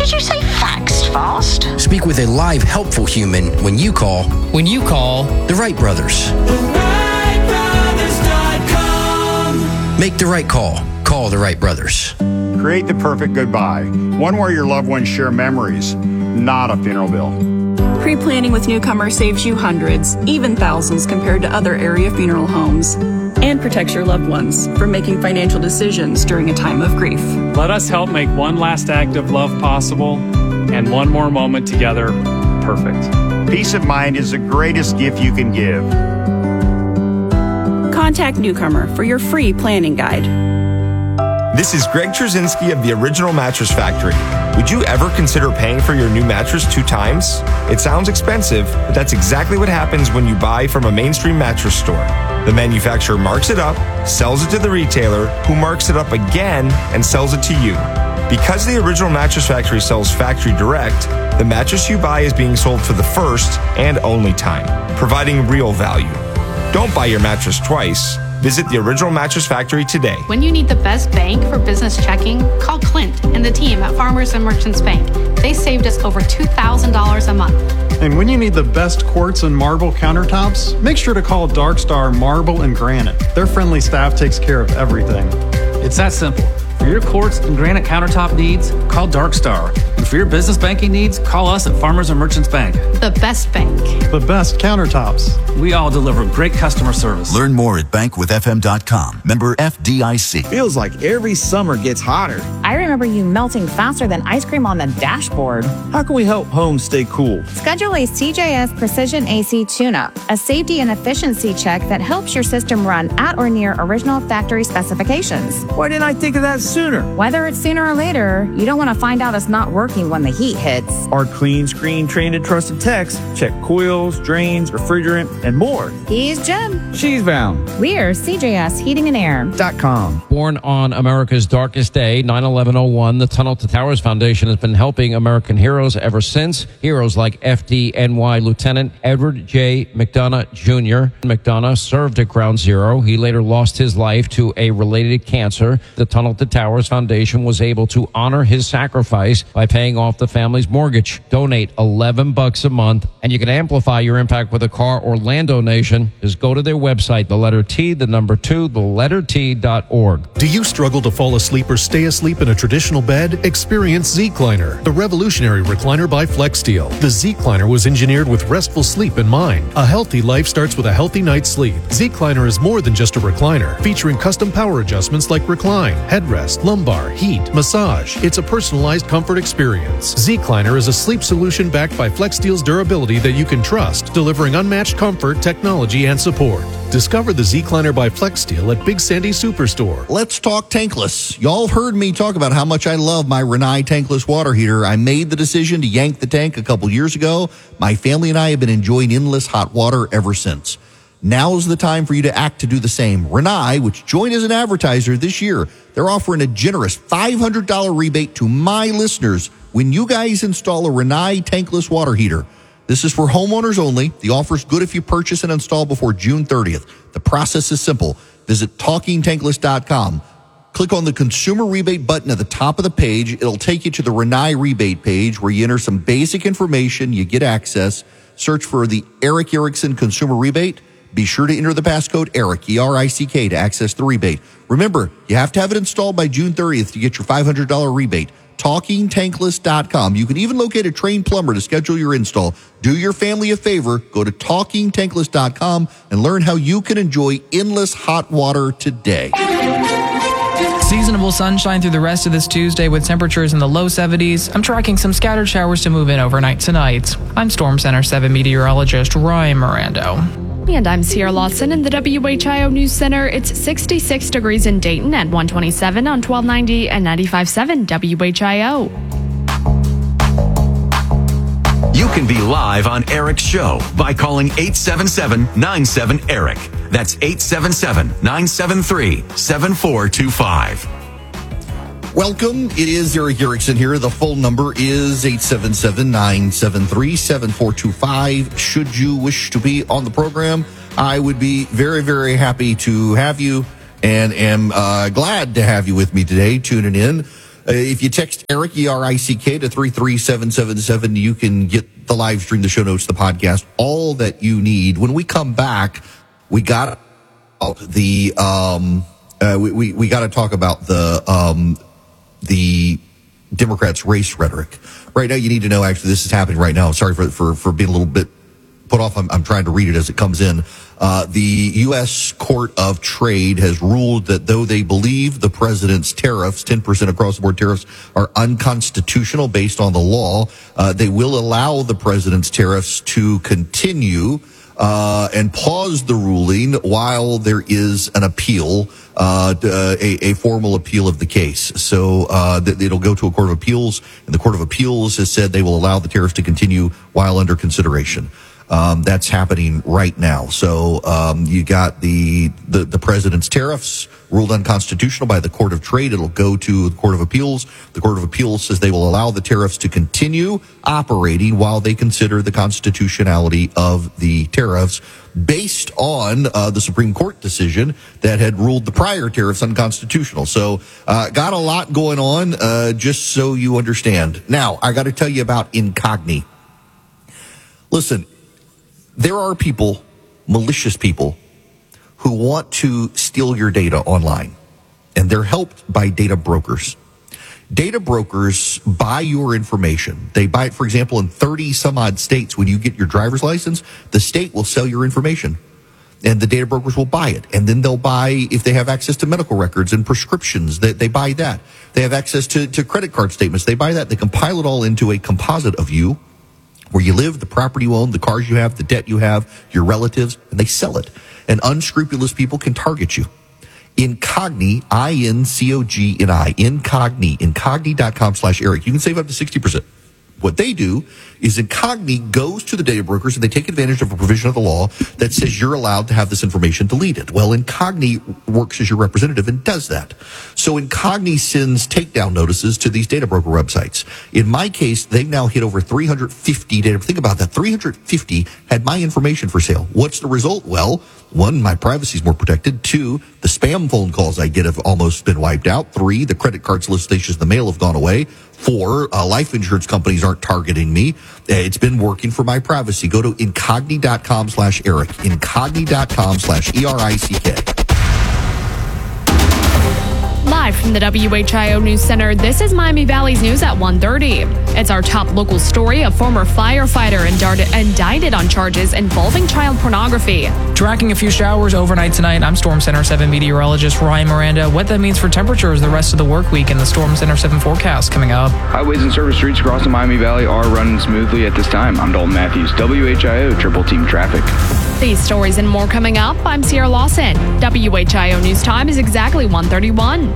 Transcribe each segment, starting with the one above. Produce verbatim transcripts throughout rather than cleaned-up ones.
Did you say faxed fast? Speak with a live, helpful human when you call. When you call the Wright Brothers. the wright brothers dot com. Make the right call. Call the Wright Brothers. Create the perfect goodbye. One where your loved ones share memories, not a funeral bill. Pre-planning with Newcomer saves you hundreds, even thousands compared to other area funeral homes, and protects your loved ones from making financial decisions during a time of grief. Let us help make one last act of love possible and one more moment together perfect. Peace of mind is the greatest gift you can give. Contact Newcomer for your free planning guide. This is Greg Trzynski of the Original Mattress Factory. Would you ever consider paying for your new mattress two times? It sounds expensive, but that's exactly what happens when you buy from a mainstream mattress store. The manufacturer marks it up, sells it to the retailer, who marks it up again and sells it to you. Because the Original Mattress Factory sells factory direct, the mattress you buy is being sold for the first and only time, providing real value. Don't buy your mattress twice. Visit the Original Mattress Factory today. When you need the best bank for business checking, call Clint and the team at Farmers and Merchants Bank. They saved us over two thousand dollars a month. And when you need the best quartz and marble countertops, make sure to call Dark Star Marble and Granite. Their friendly staff takes care of everything. It's that simple. For your quartz and granite countertop needs, call Dark Star. And for your business banking needs, call us at Farmers and Merchants Bank. The best bank. The best countertops. We all deliver great customer service. Learn more at bank with f m dot com. Member F D I C. Feels like every summer gets hotter. I remember you melting faster than ice cream on the dashboard. How can we help homes stay cool? Schedule a C J S Precision A C tune-up, a safety and efficiency check that helps your system run at or near original factory specifications. Why didn't I think of that sooner? Whether it's sooner or later, you don't want to find out it's not working when the heat hits. Our clean screen trained and trusted techs check coils, drains, refrigerant, and more. He's Jim. She's Val. We're C J S Heating and Air dot com. Born on America's darkest day, nine eleven oh one, the Tunnel to Towers Foundation has been helping American heroes ever since. Heroes like F D N Y Lieutenant Edward J. McDonough Junior McDonough served at Ground Zero. He later lost his life to a related cancer. The Tunnel to Towers Foundation was able to honor his sacrifice by paying off the family's mortgage. Donate eleven bucks a month, and you can amplify your impact with a car or land donation. Just go to their website, the letter T, the number two, the letter T dot org. Do you struggle to fall asleep or stay asleep in a traditional bed? Experience Z-Cliner, the revolutionary recliner by FlexSteel. The Z-Cliner was engineered with restful sleep in mind. A healthy life starts with a healthy night's sleep. Z-Cliner is more than just a recliner, featuring custom power adjustments like recline, headrest, lumbar, heat, massage. It's a personalized comfort experience. Z-Cliner is a sleep solution backed by FlexSteel's durability that you can trust, delivering unmatched comfort, technology, and support. Discover the Z-Cliner by FlexSteel at Big Sandy Superstore. Let's talk tankless. Y'all have heard me talk about how much I love my Rinnai tankless water heater. I made the decision to yank the tank a couple years ago. My family and I have been enjoying endless hot water ever since. Now's the time for you to act to do the same. Rinnai, which joined as an advertiser this year, they're offering a generous five hundred dollars rebate to my listeners when you guys install a Rinnai tankless water heater. This is for homeowners only. The offer's good if you purchase and install before June thirtieth. The process is simple. Visit talking tankless dot com. Click on the consumer rebate button at the top of the page. It'll take you to the Rinnai rebate page where you enter some basic information. You get access. Search for the Eric Erickson consumer rebate. Be sure to enter the passcode ERIC, E R I C K, to access the rebate. Remember, you have to have it installed by June thirtieth to get your five hundred dollars rebate. talking tankless dot com. You can even locate a trained plumber to schedule your install. Do your family a favor. Go to talking tankless dot com and learn how you can enjoy endless hot water today. Seasonable sunshine through the rest of this Tuesday with temperatures in the low seventies. I'm tracking some scattered showers to move in overnight tonight. I'm Storm Center seven meteorologist Ryan Mirando. And I'm Sierra Lawson in the W H I O News Center. It's sixty-six degrees in Dayton at one twenty-seven on twelve ninety and ninety-five point seven W H I O. You can be live on Eric's show by calling eight seven seven, nine seven, ERIC. That's eight seven seven, nine seven three, seven four two five. Welcome. It is Eric Erickson here. The phone number is eight seven seven, nine seven three, seven four two five. Should you wish to be on the program, I would be very, very happy to have you and am uh, glad to have you with me today, tuning in. Uh, if you text Eric, E R I C K, to three three seven seven seven, you can get the live stream, the show notes, the podcast, all that you need. When we come back, we got the um, uh, we we, we got to talk about the um, the Democrats' race rhetoric. Right now, you need to know. Actually, this is happening right now. Sorry for for for being a little bit put off. I'm, I'm trying to read it as it comes in. Uh, the U S Court of Trade has ruled that though they believe the president's tariffs, ten percent across the board tariffs, are unconstitutional based on the law, uh, they will allow the president's tariffs to continue uh, and pause the ruling while there is an appeal, uh, a, a formal appeal of the case. So uh, th- it'll go to a court of appeals, and the court of appeals has said they will allow the tariffs to continue while under consideration. Um, that's happening right now. So um, you got the, the the president's tariffs ruled unconstitutional by the Court of Trade. It'll go to the Court of Appeals. The Court of Appeals says they will allow the tariffs to continue operating while they consider the constitutionality of the tariffs based on uh, the Supreme Court decision that had ruled the prior tariffs unconstitutional. So uh, got a lot going on, uh, just so you understand. Now, I got to tell you about Incogni. Listen, there are people, malicious people, who want to steal your data online, and they're helped by data brokers. Data brokers buy your information. They buy it, for example, in thirty some odd states. When you get your driver's license, the state will sell your information, and the data brokers will buy it. And then they'll buy, if they have access to medical records and prescriptions, they, they buy that. They have access to, to credit card statements. They buy that. They compile it all into a composite of you, where you live, the property you own, the cars you have, the debt you have, your relatives, and they sell it. And unscrupulous people can target you. Incogni, I N C O G N I, Incogni, incogni.com slash Eric. You can save up to sixty percent. What they do is Incogni goes to the data brokers and they take advantage of a provision of the law that says you're allowed to have this information deleted. Well, Incogni works as your representative and does that. So Incogni sends takedown notices to these data broker websites. In my case, they've now hit over three hundred fifty data. Think about that. three hundred fifty had my information for sale. What's the result? Well, one, my privacy is more protected. Two, the spam phone calls I get have almost been wiped out. Three, the credit card solicitations in the mail have gone away. Four, uh, life insurance companies aren't targeting me. It's been working for my privacy. Go to incogni.com slash Eric. Incogni.com slash E R I C K. Live from the W H I O News Center, this is Miami Valley's News at one thirty. It's our top local story. A former firefighter indicted on charges involving child pornography. Tracking a few showers overnight tonight, I'm Storm Center seven meteorologist Ryan Miranda. What that means for temperatures the rest of the work week and the Storm Center seven forecast coming up. Highways and service streets across the Miami Valley are running smoothly at this time. I'm Dalton Matthews, W H I O Triple Team Traffic. These stories and more coming up. I'm Sierra Lawson. W H I O News Time is exactly one thirty-one.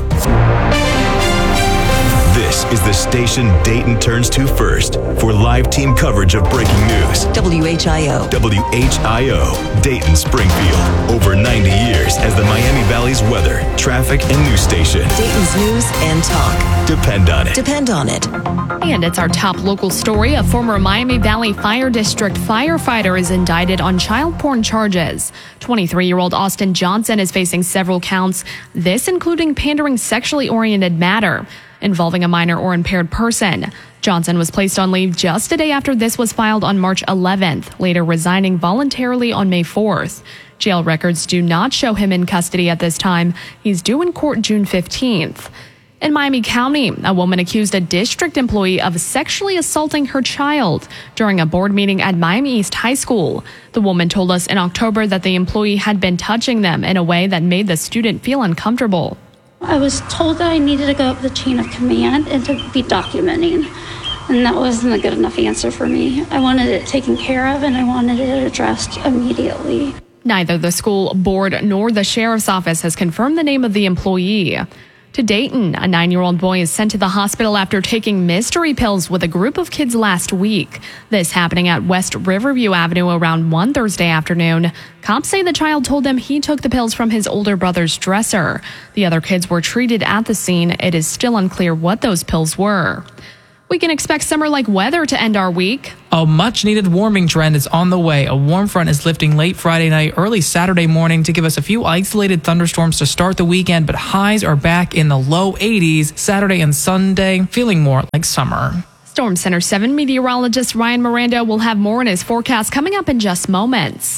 This is the station Dayton turns to first for live team coverage of breaking news. W H I O. W H I O, Dayton Springfield. Over ninety years as the Miami Valley's weather, traffic, and news station. Dayton's news and talk. Depend on it. Depend on it. And it's our top local story. A former Miami Valley Fire District firefighter is indicted on child porn charges. twenty-three-year-old Austin Johnson is facing several counts, this including pandering sexually oriented matter involving a minor or impaired person. Johnson was placed on leave just a day after this was filed on March eleventh, later resigning voluntarily on May fourth. Jail records do not show him in custody at this time. He's due in court June fifteenth. In Miami County, a woman accused a district employee of sexually assaulting her child during a board meeting at Miami East High School. The woman told us in October that the employee had been touching them in a way that made the student feel uncomfortable. I was told that I needed to go up the chain of command and to be documenting, and that wasn't a good enough answer for me. I wanted it taken care of, and I wanted it addressed immediately. Neither the school board nor the sheriff's office has confirmed the name of the employee. To Dayton, a nine-year-old boy is sent to the hospital after taking mystery pills with a group of kids last week. This happening at West Riverview Avenue around one Thursday afternoon. Cops say the child told them he took the pills from his older brother's dresser. The other kids were treated at the scene. It is still unclear what those pills were. We can expect summer-like weather to end our week. A much-needed warming trend is on the way. A warm front is lifting late Friday night, early Saturday morning to give us a few isolated thunderstorms to start the weekend, but highs are back in the low eighties Saturday and Sunday, feeling more like summer. Storm Center seven meteorologist Ryan Miranda will have more in his forecast coming up in just moments.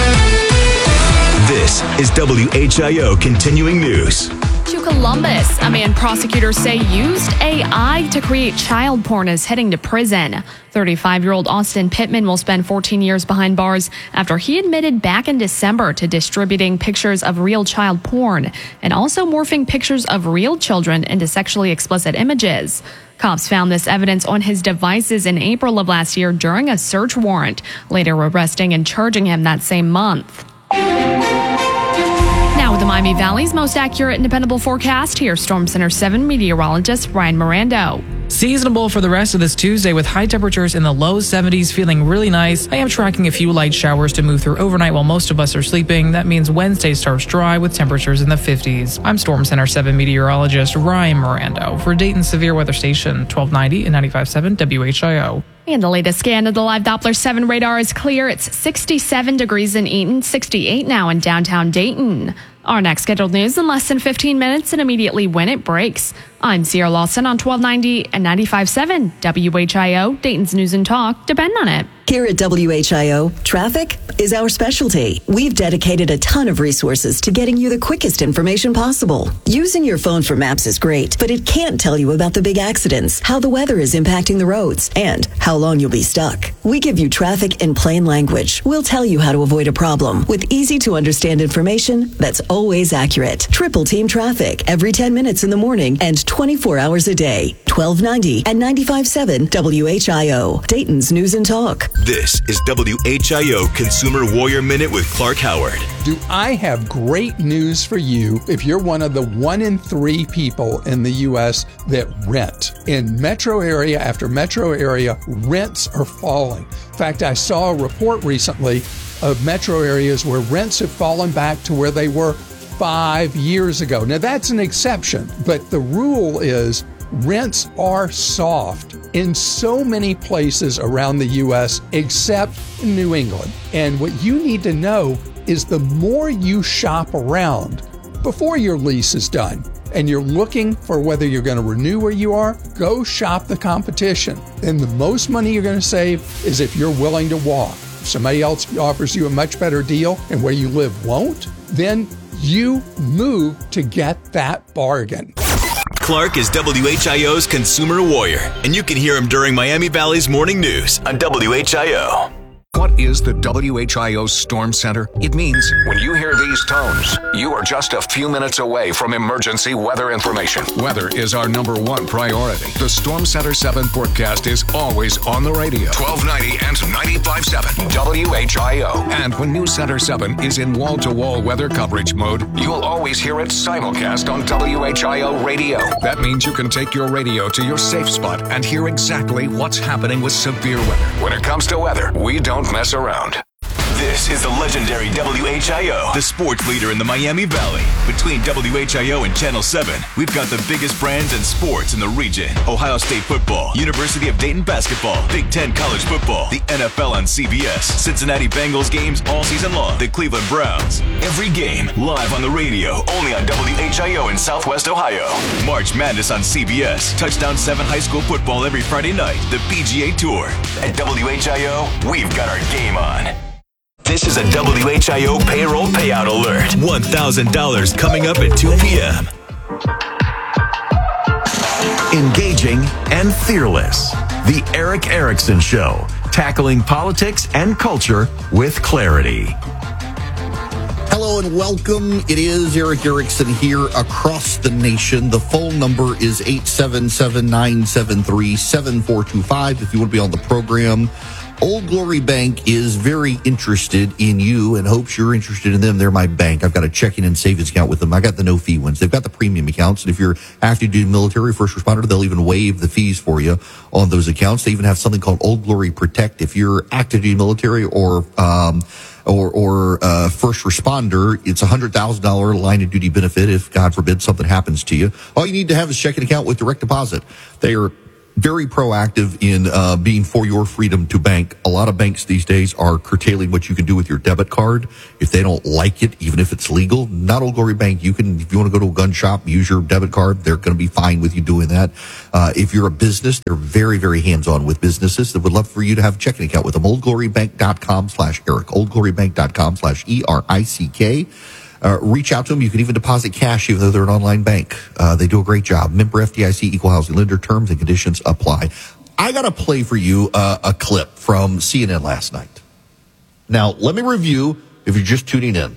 This is W H I O Continuing News. To Columbus, a man prosecutors say used A I to create child porn is heading to prison. thirty-five-year-old Austin Pittman will spend fourteen years behind bars after he admitted back in December to distributing pictures of real child porn and also morphing pictures of real children into sexually explicit images. Cops found this evidence on his devices in April of last year during a search warrant, later arresting and charging him that same month. Now with the Miami Valley's most accurate and dependable forecast, here's Storm Center seven meteorologist Ryan Miranda. Seasonable for the rest of this Tuesday with high temperatures in the low seventies, feeling really nice. I am tracking a few light showers to move through overnight while most of us are sleeping. That means Wednesday starts dry with temperatures in the fifties. I'm Storm Center seven meteorologist Ryan Miranda for Dayton Severe Weather Station twelve ninety and ninety-five point seven W H I O. And the latest scan of the live Doppler seven radar is clear. It's sixty-seven degrees in Eaton, sixty-eight now in downtown Dayton. Our next scheduled news in less than fifteen minutes and immediately when it breaks. I'm Sierra Lawson on twelve ninety and ninety-five point seven W H I O, Dayton's News and Talk. Depend on it. Here at W H I O, traffic is our specialty. We've dedicated a ton of resources to getting you the quickest information possible. Using your phone for maps is great, but it can't tell you about the big accidents, how the weather is impacting the roads, and how long you'll be stuck. We give you traffic in plain language. We'll tell you how to avoid a problem with easy to understand information that's always accurate. Triple Team Traffic every ten minutes in the morning and twenty-four hours a day. twelve ninety and ninety-five point seven W H I O, Dayton's News and Talk. This is W H I O Consumer Warrior Minute with Clark Howard. Do I have great news for you if you're one of the one in three people in the U S that rent? In metro area after metro area, rents are falling. In fact, I saw a report recently of metro areas where rents have fallen back to where they were five years ago. Now, that's an exception, but the rule is rents are soft in so many places around the U S except New England. And what you need to know is the more you shop around before your lease is done and you're looking for whether you're going to renew where you are, go shop the competition. And the most money you're going to save is if you're willing to walk. If somebody else offers you a much better deal and where you live won't, then you move to get that bargain. Clark is W H I O's Consumer Warrior, and you can hear him during Miami Valley's Morning News on W H I O. What is the W H I O Storm Center? It means when you hear these tones, you are just a few minutes away from emergency weather information. Weather is our number one priority. The Storm Center seven forecast is always on the radio. twelve ninety and ninety-five point seven W H I O. And when News Center seven is in wall-to-wall weather coverage mode, you'll always hear it simulcast on W H I O radio. That means you can take your radio to your safe spot and hear exactly what's happening with severe weather. When it comes to weather, we don't mess around. This is the legendary W H I O, the sports leader in the Miami Valley. Between W H I O and Channel seven, we've got the biggest brands in sports in the region. Ohio State football, University of Dayton basketball, Big Ten college football, the N F L on C B S, Cincinnati Bengals games all season long, the Cleveland Browns. Every game live on the radio, only on W H I O in Southwest Ohio. March Madness on C B S, Touchdown seven high school football every Friday night, the P G A Tour. At W H I O, we've got our game on. This is a W H I O payroll payout alert. one thousand dollars coming up at two p.m. Engaging and fearless. The Eric Erickson Show. Tackling politics and culture with clarity. Hello and welcome. It is Eric Erickson here across the nation. The phone number is eight seven seven, nine seven three, seven four two five if you want to be on the program. Old Glory Bank is very interested in you and hopes you're interested in them. They're my bank. I've got a checking and savings account with them. I got the no-fee ones. They've got the premium accounts. And if you're active duty military, first responder, they'll even waive the fees for you on those accounts. They even have something called Old Glory Protect. If you're active duty military or um or or uh first responder, it's a one hundred thousand dollars line of duty benefit if, God forbid, something happens to you. All you need to have is a checking account with direct deposit. They are very proactive in uh, being for your freedom to bank. A lot of banks these days are curtailing what you can do with your debit card if they don't like it, even if it's legal. Not Old Glory Bank. You can, if you want to go to a gun shop, use your debit card. They're going to be fine with you doing that. Uh, if you're a business, they're very, very hands-on with businesses that would love for you to have a checking account with them. oldglorybank.com slash Eric. oldglorybank.com slash E R I C K. Uh, reach out to them. You can even deposit cash even though they're an online bank. Uh, they do a great job. Member F D I C, equal housing lender. Terms and conditions apply. I got to play for you uh, a clip from C N N last night. Now, let me review if you're just tuning in.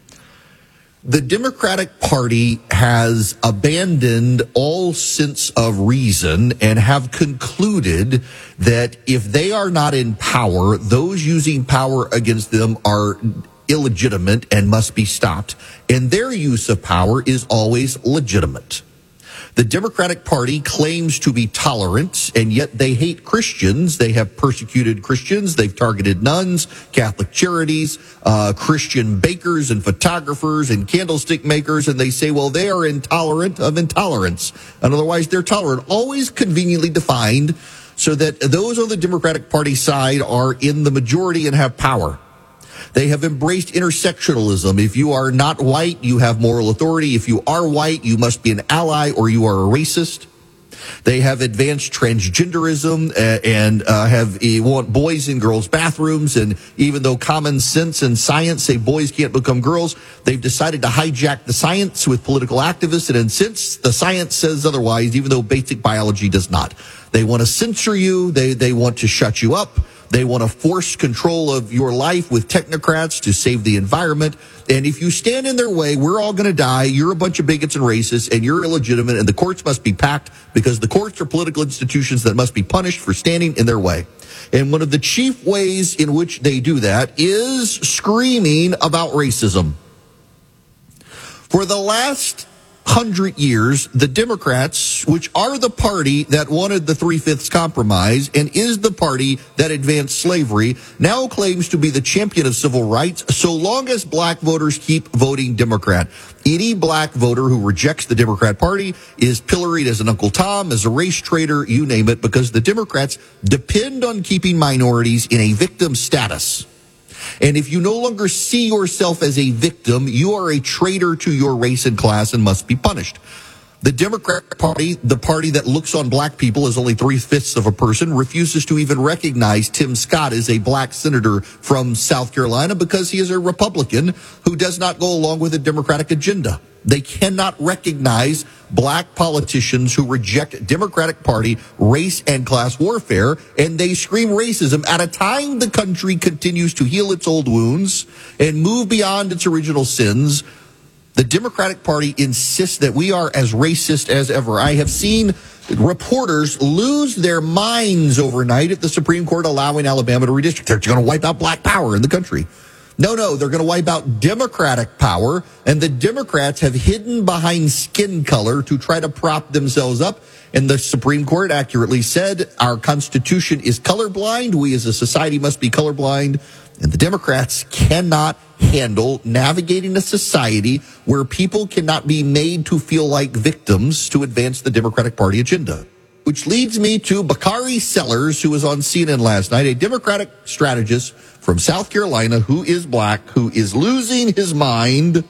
The Democratic Party has abandoned all sense of reason and have concluded that if they are not in power, those using power against them are illegitimate and must be stopped, and their use of power is always legitimate. The Democratic Party claims to be tolerant, and yet they hate Christians. They have persecuted Christians. They've targeted nuns, Catholic charities, uh, Christian bakers and photographers and candlestick makers, and they say, well, they are intolerant of intolerance, and otherwise they're tolerant. Always conveniently defined so that those on the Democratic Party side are in the majority and have power. They have embraced intersectionalism. If you are not white, you have moral authority. If you are white, you must be an ally or you are a racist. They have advanced transgenderism uh, and uh, have uh, want boys in girls' bathrooms. And even though common sense and science say boys can't become girls, they've decided to hijack the science with political activists. And since the science says otherwise, even though basic biology does not, they want to censor you. They they want to shut you up. They want to force control of your life with technocrats to save the environment. And if you stand in their way, we're all going to die. You're a bunch of bigots and racists, and you're illegitimate, and the courts must be packed because the courts are political institutions that must be punished for standing in their way. And one of the chief ways in which they do that is screaming about racism. For the last hundred years, the Democrats, which are the party that wanted the Three-Fifths Compromise and is the party that advanced slavery, now claims to be the champion of civil rights so long as black voters keep voting Democrat. Any black voter who rejects the Democrat Party is pilloried as an Uncle Tom, as a race traitor, you name it, because the Democrats depend on keeping minorities in a victim status. And if you no longer see yourself as a victim, you are a traitor to your race and class and must be punished. The Democratic Party, the party that looks on black people as only three-fifths of a person, refuses to even recognize Tim Scott as a black senator from South Carolina because he is a Republican who does not go along with a Democratic agenda. They cannot recognize black politicians who reject Democratic Party race and class warfare, and they scream racism at a time the country continues to heal its old wounds and move beyond its original sins. The Democratic Party insists that we are as racist as ever. I have seen reporters lose their minds overnight at the Supreme Court allowing Alabama to redistrict. They're going to wipe out black power in the country. No, no, they're going to wipe out Democratic power, and the Democrats have hidden behind skin color to try to prop themselves up. And the Supreme Court accurately said our Constitution is colorblind. We as a society must be colorblind. And the Democrats cannot handle navigating a society where people cannot be made to feel like victims to advance the Democratic Party agenda. Which leads me to Bakari Sellers, who was on C N N last night, a Democratic strategist from South Carolina who is black, who is losing his mind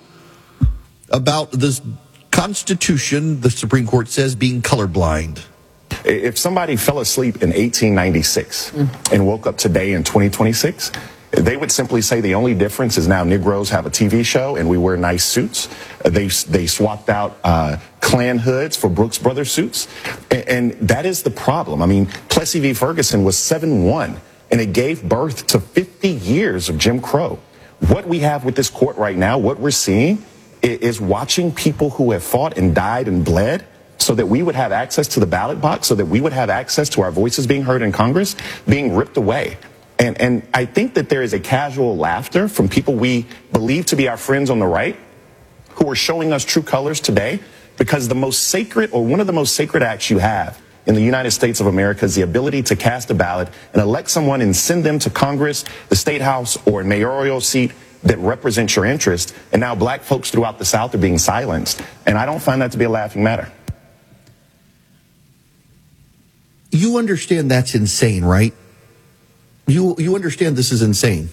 about this Constitution, the Supreme Court says, being colorblind. If somebody fell asleep in eighteen ninety-six mm. and woke up today in twenty twenty-six, they would simply say the only difference is now Negroes have a T V show and we wear nice suits. They they swapped out uh, Klan hoods for Brooks Brothers suits. And, and that is the problem. I mean, Plessy v. Ferguson was seven one, and it gave birth to fifty years of Jim Crow. What we have with this court right now, what we're seeing, is watching people who have fought and died and bled so that we would have access to the ballot box, so that we would have access to our voices being heard in Congress, being ripped away. And, and I think that there is a casual laughter from people we believe to be our friends on the right who are showing us true colors today, because the most sacred, or one of the most sacred acts you have in the United States of America is the ability to cast a ballot and elect someone and send them to Congress, the State House, or a mayoral seat that represents your interest. And now black folks throughout the South are being silenced. And I don't find that to be a laughing matter. You understand that's insane, right? You you understand this is insane.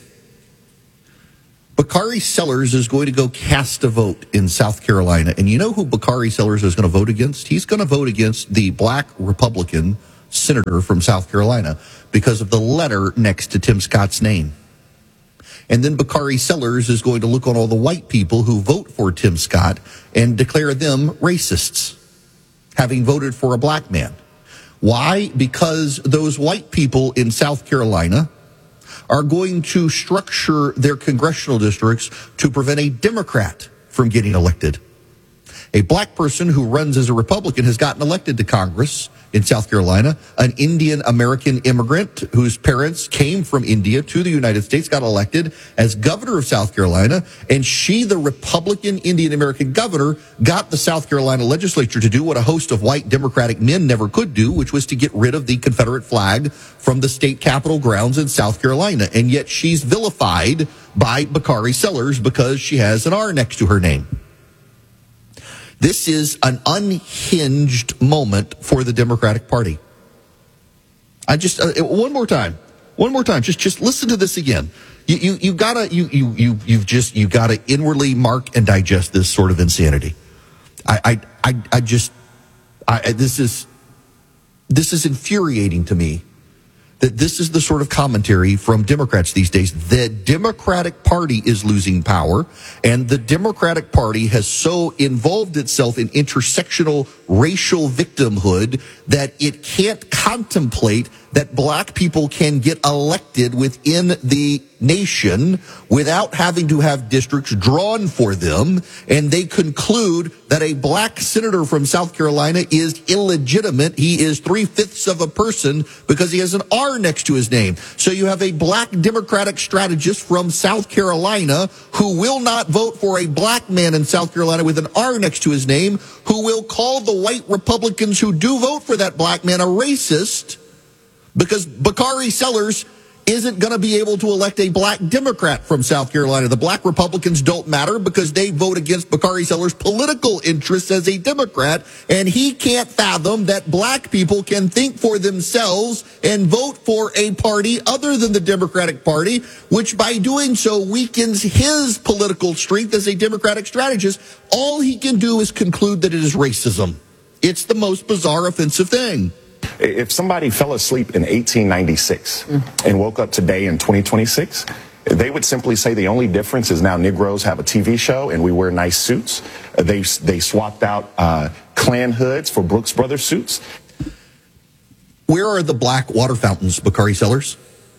Bakari Sellers is going to go cast a vote in South Carolina. And you know who Bakari Sellers is going to vote against? He's going to vote against the black Republican senator from South Carolina because of the letter next to Tim Scott's name. And then Bakari Sellers is going to look on all the white people who vote for Tim Scott and declare them racists, having voted for a black man. Why? Because those white people in South Carolina are going to structure their congressional districts to prevent a Democrat from getting elected. A black person who runs as a Republican has gotten elected to Congress in South Carolina. An Indian American immigrant whose parents came from India to the United States got elected as governor of South Carolina, and she, the Republican Indian American governor, got the South Carolina legislature to do what a host of white Democratic men never could do, which was to get rid of the Confederate flag from the state capitol grounds in South Carolina. And yet she's vilified by Bakari Sellers because she has an R next to her name. This is an unhinged moment for the Democratic Party. I just, uh, one more time, one more time, just, just listen to this again. You, you, you gotta, you, you, you, you've just, you gotta inwardly mark and digest this sort of insanity. I, I, I, I just, I, this is, this is infuriating to me that this is the sort of commentary from Democrats these days. The Democratic Party is losing power, and the Democratic Party has so involved itself in intersectional racial victimhood that it can't contemplate that black people can get elected within the nation without having to have districts drawn for them, and they conclude that a black senator from South Carolina is illegitimate. He is three-fifths of a person because he has an R next to his name. So you have a black Democratic strategist from South Carolina who will not vote for a black man in South Carolina with an R next to his name, who will call the white Republicans who do vote for that black man a racist, because Bakari Sellers isn't going to be able to elect a black Democrat from South Carolina. The black Republicans don't matter because they vote against Bakari Sellers' political interests as a Democrat, and he can't fathom that black people can think for themselves and vote for a party other than the Democratic Party, which by doing so weakens his political strength as a Democratic strategist. All he can do is conclude that it is racism. It's the most bizarre, offensive thing. If somebody fell asleep in eighteen ninety-six and woke up today in twenty twenty-six, they would simply say the only difference is now Negroes have a T V show and we wear nice suits. They they swapped out uh, Klan hoods for Brooks Brothers suits. Where are the black water fountains, Bakari Sellers?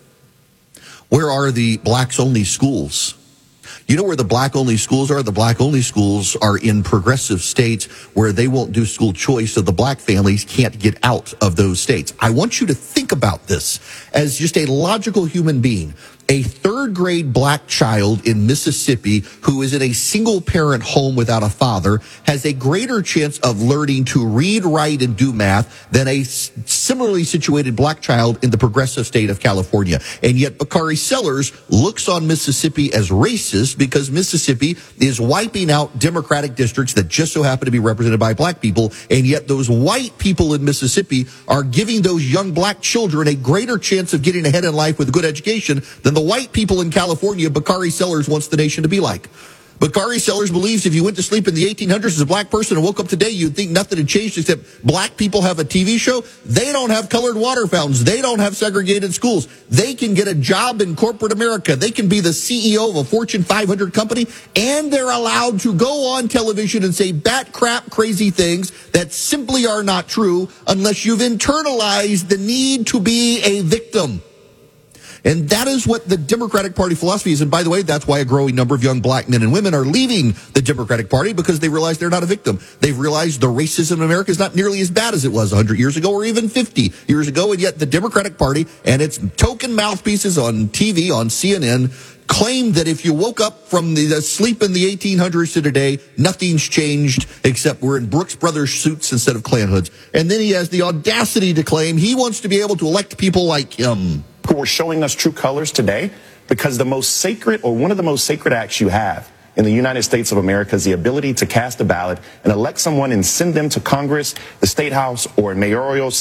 Where are the blacks-only schools? You know where the black-only schools are? The black-only schools are in progressive states where they won't do school choice, so the black families can't get out of those states. I want you to think about this as just a logical human being. A third-grade black child in Mississippi who is in a single-parent home without a father has a greater chance of learning to read, write, and do math than a similarly situated black child in the progressive state of California. And yet Bakari Sellers looks on Mississippi as racist because Mississippi is wiping out Democratic districts that just so happen to be represented by black people, and yet those white people in Mississippi are giving those young black children a greater chance of getting ahead in life with a good education than the white people in California Bakari Sellers wants the nation to be like. Bakari Sellers believes if you went to sleep in the eighteen hundreds as a black person and woke up today, you'd think nothing had changed except black people have a T V show. They don't have colored water fountains. They don't have segregated schools. They can get a job in corporate America. They can be the C E O of a Fortune five hundred company, and they're allowed to go on television and say bat crap crazy things that simply are not true unless you've internalized the need to be a victim. And that is what the Democratic Party philosophy is. And by the way, that's why a growing number of young black men and women are leaving the Democratic Party, because they realize they're not a victim. They've realized the racism in America is not nearly as bad as it was one hundred years ago or even fifty years ago. And yet the Democratic Party and its token mouthpieces on T V, on C N N, claim that if you woke up from the, the sleep in the eighteen hundreds to today, nothing's changed except we're in Brooks Brothers suits instead of Klan hoods. And then he has the audacity to claim he wants to be able to elect people like him, who are showing us true colors today, because the most sacred, or one of the most sacred acts you have in the United States of America is the ability to cast a ballot and elect someone and send them to Congress, the State House, or a mayoral seat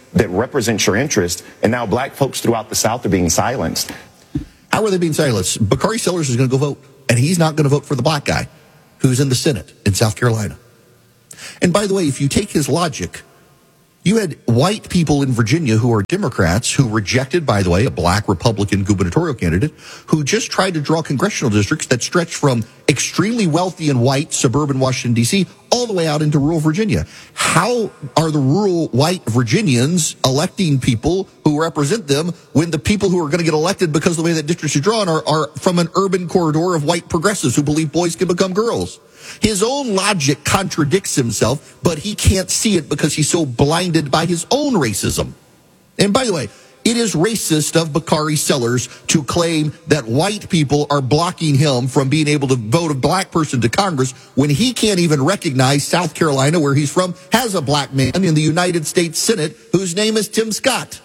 that represent your interest, and now black folks throughout the South are being silenced. How are they being silenced? Bakari Sellers is going to go vote, and he's not going to vote for the black guy who's in the Senate in South Carolina. And by the way, if you take his logic, you had white people in Virginia who are Democrats who rejected, by the way, a black Republican gubernatorial candidate who just tried to draw congressional districts that stretch from extremely wealthy and white suburban Washington, D C all the way out into rural Virginia. How are the rural white Virginians electing people who represent them when the people who are going to get elected because of the way that districts are drawn are, are from an urban corridor of white progressives who believe boys can become girls? His own logic contradicts himself, but he can't see it because he's so blinded by his own racism. And by the way, it is racist of Bakari Sellers to claim that white people are blocking him from being able to vote a black person to Congress when he can't even recognize South Carolina, where he's from, has a black man in the United States Senate whose name is Tim Scott.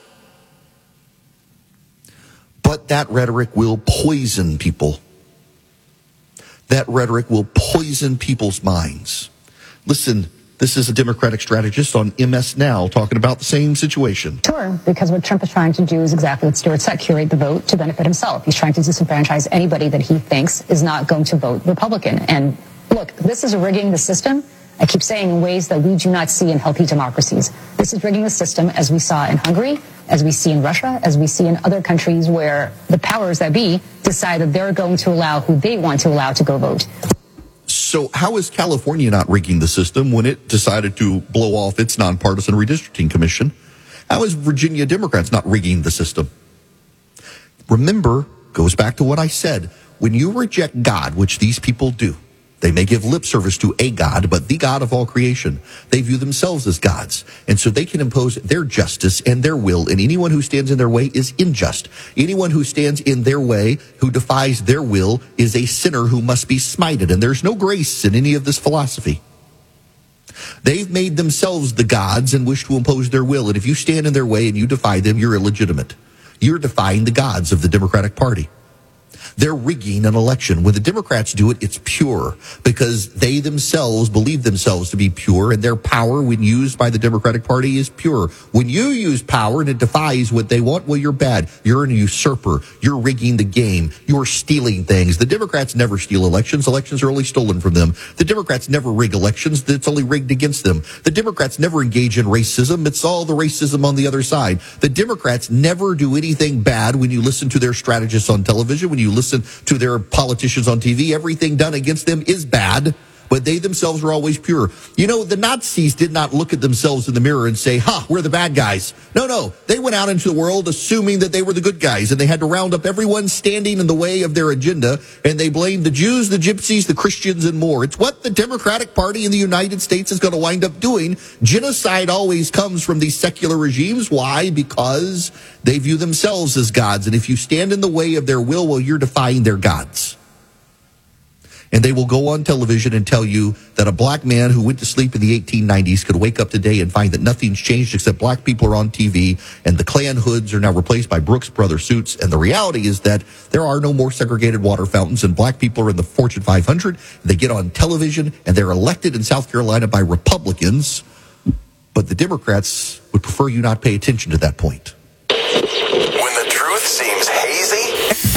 But that rhetoric will poison people. That rhetoric will poison people's minds. Listen, this is a Democratic strategist on M S Now talking about the same situation. Sure, because what Trump is trying to do is exactly what Stuart said, curate the vote to benefit himself. He's trying to disenfranchise anybody that he thinks is not going to vote Republican. And look, this is rigging the system, I keep saying, in ways that we do not see in healthy democracies. This is rigging the system as we saw in Hungary, as we see in Russia, as we see in other countries where the powers that be decide that they're going to allow who they want to allow to go vote. So how is California not rigging the system when it decided to blow off its nonpartisan redistricting commission? How is Virginia Democrats not rigging the system? Remember, goes back to what I said, when you reject God, which these people do, they may give lip service to a God, but the God of all creation. They view themselves as gods. And so they can impose their justice and their will, and anyone who stands in their way is unjust. Anyone who stands in their way, who defies their will, is a sinner who must be smited. And there's no grace in any of this philosophy. They've made themselves the gods and wish to impose their will. And if you stand in their way and you defy them, you're illegitimate. You're defying the gods of the Democratic Party. They're rigging an election. When the Democrats do it, it's pure because they themselves believe themselves to be pure, and their power when used by the Democratic Party is pure. When you use power and it defies what they want, well, you're bad. You're an usurper. You're rigging the game. You're stealing things. The Democrats never steal elections. Elections are only stolen from them. The Democrats never rig elections. It's only rigged against them. The Democrats never engage in racism. It's all the racism on the other side. The Democrats never do anything bad when you listen to their strategists on television, when you listen to their politicians on T V. Everything done against them is bad, but they themselves are always pure. You know, the Nazis did not look at themselves in the mirror and say, ha, we're the bad guys. No, no. They went out into the world assuming that they were the good guys, and they had to round up everyone standing in the way of their agenda, and they blamed the Jews, the gypsies, the Christians, and more. It's what the Democratic Party in the United States is going to wind up doing. Genocide always comes from these secular regimes. Why? Because they view themselves as gods, and if you stand in the way of their will, well, you're defying their gods. And they will go on television and tell you that a black man who went to sleep in the eighteen nineties could wake up today and find that nothing's changed except black people are on T V and the Klan hoods are now replaced by Brooks Brothers suits. And the reality is that there are no more segregated water fountains, and black people are in the Fortune five hundred. They get on television and they're elected in South Carolina by Republicans. But the Democrats would prefer you not pay attention to that point. When the truth seems hazy.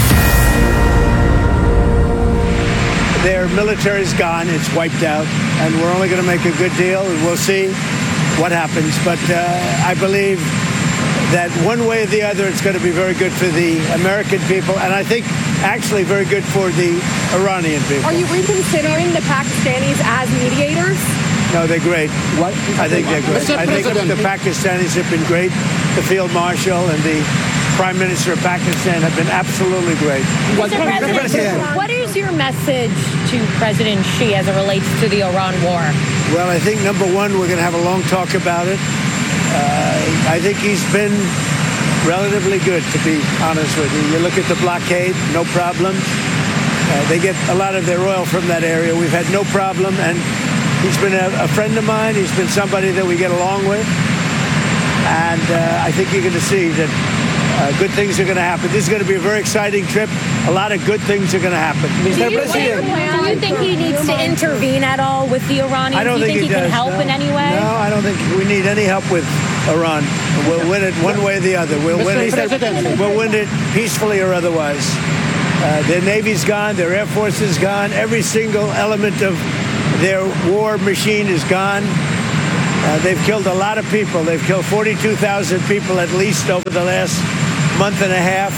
Their military's gone, it's wiped out, and we're only going to make a good deal, and we'll see what happens. But uh, I believe that one way or the other, it's going to be very good for the American people, and I think actually very good for the Iranian people. Are you reconsidering the Pakistanis as mediators? No, they're great. What? I think they're great. I think the Pakistanis have been great. The Field Marshal and the Prime Minister of Pakistan have been absolutely great. What, what is your message to President Xi as it relates to the Iran war? Well, I think, number one, we're going to have a long talk about it. Uh, I think he's been relatively good, to be honest with you. You look at the blockade, no problem. Uh, they get a lot of their oil from that area. We've had no problem, and he's been a, a friend of mine. He's been somebody that we get along with. And uh, I think you're going to see that Uh, good things are going to happen. This is going to be a very exciting trip. A lot of good things are going to happen. Do you, think, do you think he needs to intervene at all with the Iranians? I don't do you think, think he, he does, can help no. in any way? No, I don't think we need any help with Iran. We'll win it one way or the other. We'll win it. We'll win it peacefully or otherwise. Uh, their Navy's gone. Their Air Force is gone. Every single element of their war machine is gone. Uh, they've killed a lot of people. They've killed forty-two thousand people at least over the last month and a half.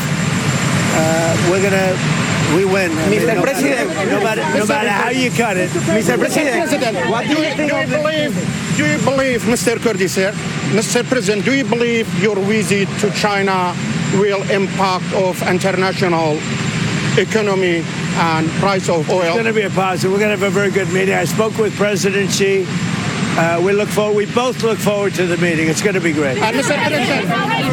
Uh, we're going to, we win. I mean, Mister no, President, no matter, no matter how you cut it. Mister President, what do you, do you believe, do you believe, Mister Kurdi, sir, Mister President, do you believe your visit to China will impact of international economy and price of oil? It's going to be a positive. We're going to have a very good meeting. I spoke with President Xi. Uh, we look forward. We both look forward to the meeting. It's going to be great. Uh, Mister President,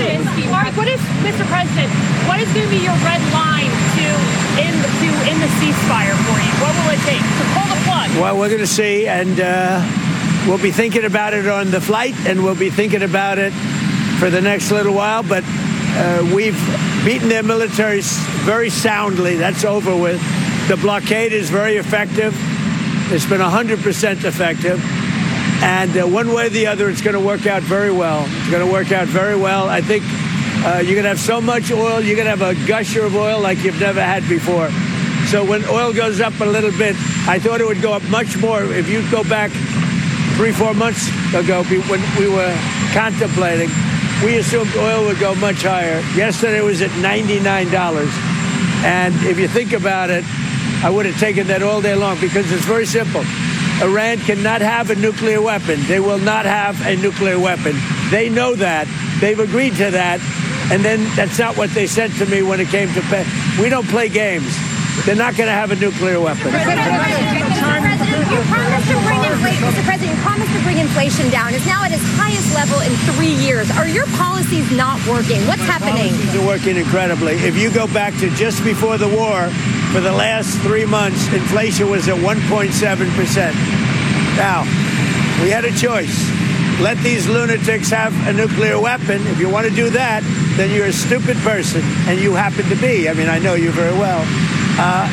Mark, what is, Mister President, what is going to be your red line to end the to end the ceasefire for you? What will it take to pull the plug? Well, we're going to see, and uh, we'll be thinking about it on the flight, and we'll be thinking about it for the next little while. But uh, we've beaten their military very soundly. That's over with. The blockade is very effective. It's been one hundred percent effective. And uh, one way or the other, it's going to work out very well. It's going to work out very well. I think uh, you're going to have so much oil, you're going to have a gusher of oil like you've never had before. So when oil goes up a little bit, I thought it would go up much more. If you go back three, four months ago, when we were contemplating, we assumed oil would go much higher. Yesterday it was at ninety-nine dollars. And if you think about it, I would have taken that all day long because it's very simple. Iran cannot have a nuclear weapon. They will not have a nuclear weapon. They know that. They've agreed to that. And then that's not what they said to me when it came to pay. We don't play games. They're not going to have a nuclear weapon. Mister President, you promised to bring inflation. Mister President, you promised to bring inflation down. It's now at its highest level in three years. Are your policies not working? What's My happening? Policies are working incredibly. If you go back to just before the war, for the last three months, inflation was at one point seven percent. Now, we had a choice. Let these lunatics have a nuclear weapon. If you want to do that, then you're a stupid person, and you happen to be. I mean, I know you very well. Uh,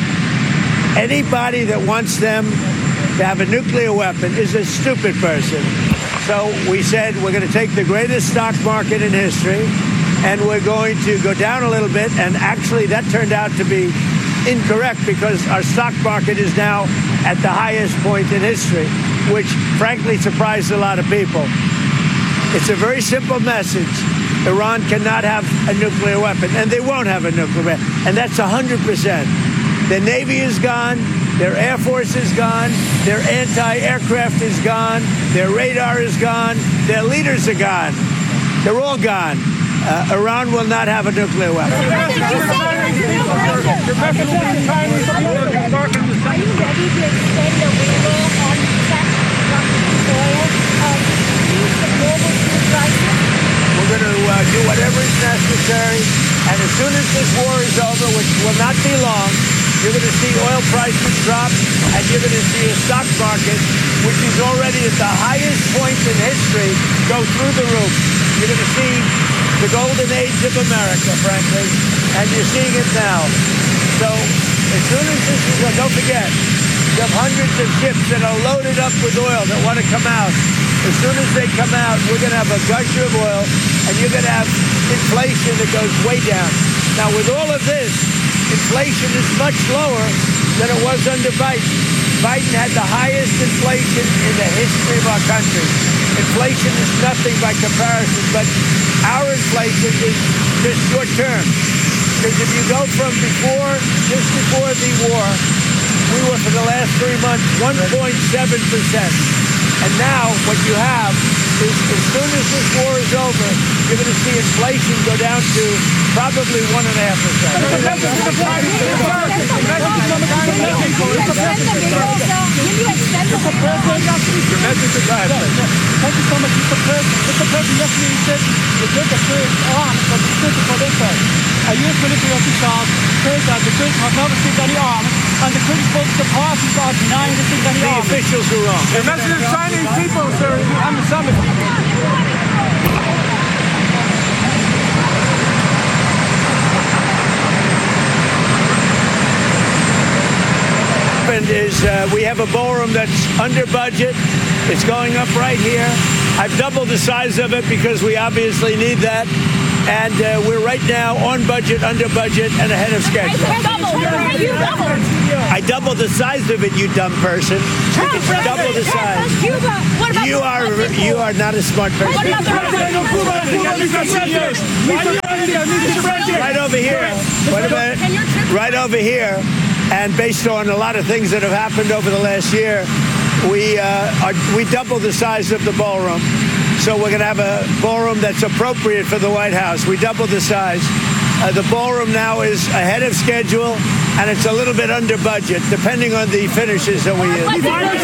anybody that wants them to have a nuclear weapon is a stupid person. So we said we're going to take the greatest stock market in history, and we're going to go down a little bit. And actually, that turned out to be incorrect because our stock market is now at the highest point in history, which frankly surprised a lot of people. It's a very simple message. Iran cannot have a nuclear weapon, and they won't have a nuclear weapon, and that's one hundred percent. Their Navy is gone, their Air Force is gone, their anti-aircraft is gone, their radar is gone, their leaders are gone. They're all gone. Uh, Iran will not have a nuclear weapon. Are you ready to extend the window on oil to ease the global food crisis? We're going to uh, do whatever is necessary, and as soon as this war is over, which will not be long, you're going to see oil prices drop, and you're going to see a stock market, which is already at the highest point in history, go through the roof. You're going to see the golden age of America, frankly, and you're seeing it now. So as soon as this is, don't forget, you have hundreds of ships that are loaded up with oil that want to come out. As soon as they come out, we're going to have a gusher of oil, and you're going to have inflation that goes way down. Now, with all of this, inflation is much lower than it was under Biden. Biden had the highest inflation in the history of our country. Inflation is nothing by comparison, but our inflation is just short term. Because if you go from before, just before the war, we were for the last three months one point seven percent. And now what you have is as soon as this war is over, you're going to see inflation go down to probably one and a half percent. Thank you so much, Mister President. Mister President, yesterday you said the good the Kurds arms for the Kurds for their side. A U S military officials said that the Kurds have not received any arms, and the Kurdish political parties are denying receiving any the arms. The officials are wrong. The message of Chinese people, sir, on the summit. Is uh, we have a ballroom that's under budget. It's going up right here. I've doubled the size of it because we obviously need that. And uh, we're right now on budget, under budget, and ahead of schedule. I doubled the size of it, you dumb person. Double the size. You are you are not a smart person. Right over here. Wait a minute. Right over here. And based on a lot of things that have happened over the last year, we uh, are, we doubled the size of the ballroom. So we're going to have a ballroom that's appropriate for the White House. We doubled the size. Uh, the ballroom now is ahead of schedule, and it's a little bit under budget, depending on the finishes that we use.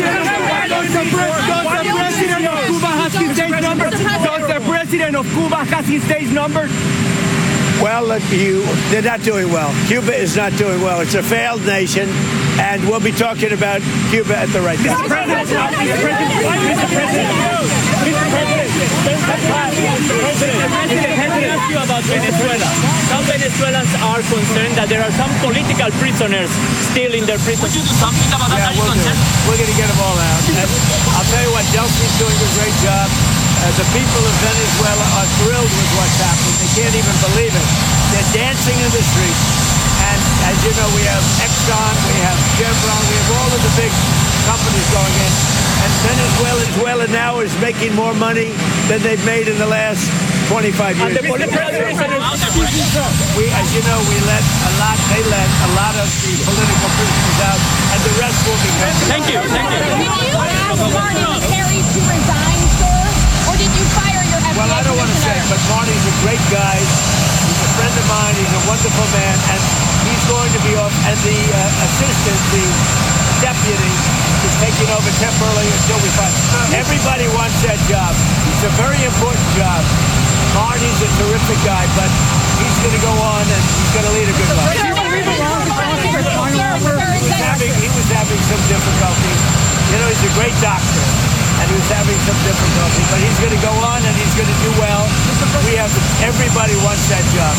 Does the president of Cuba have his days numbered? Well, look, you, they're not doing well. Cuba is not doing well. It's a failed nation, and we'll be talking about Cuba at the right time. Mister President, Mister President, Mister President, Mister President, let me ask you about Venezuela. Some Venezuelans are concerned that there are some political prisoners still in their prison. Would you do something about that? Yeah, we'll We're going to get them all out. And I'll tell you what, Delcy's doing a great job. Uh, the people of Venezuela are thrilled with what's happening. They can't even believe it. They're dancing in the streets. And as you know, we have Exxon, we have Chevron, we have all of the big companies going in. And Venezuela, Venezuela now is making more money than they've made in the last twenty-five years. We, as you know, we let a lot, they let a lot of the political prisoners out, and the rest will be coming. Thank you, thank you. Did you ask Marty Makary to resign, sir? Or did you fire your F D A Well, I don't want to say, but Marty's a great guy. He's a friend of mine. He's a wonderful man, and he's going to be off. And the uh, assistant, the deputy, is taking over temporarily until we find. Everybody wants that job. It's a very important job. Marty's a terrific guy, but he's going to go on and he's going to lead a good life. He was having, he was having some difficulty. You know, he's a great doctor, and he was having some difficulty, but he's going to go on and he's going to do well. We have everybody wants that job.